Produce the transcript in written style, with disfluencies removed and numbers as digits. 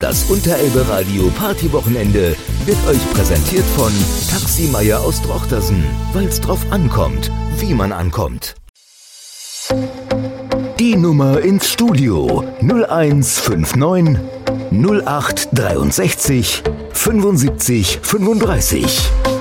Das Unterelbe Radio Partywochenende wird euch präsentiert von Taxi Meier aus Drochtersen, weil's drauf ankommt, wie man ankommt. Die Nummer ins Studio 0159 08 63 75 35.